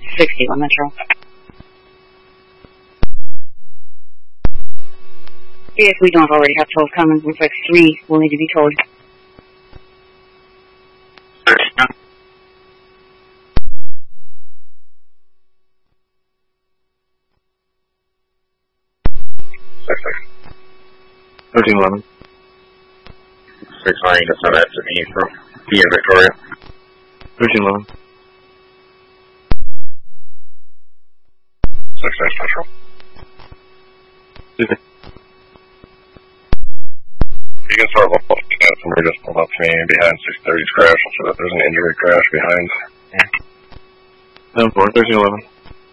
61 Metro. If we don't already have 12 coming, looks like 3 will need to be towed. Six, 1311. 6-9, you can send that to me from P in Victoria. 1311. 6-6 Metro. You can sort of look at somebody just pulled up to me behind 630's crash so that there's an injury crash behind. 7-4, 1311.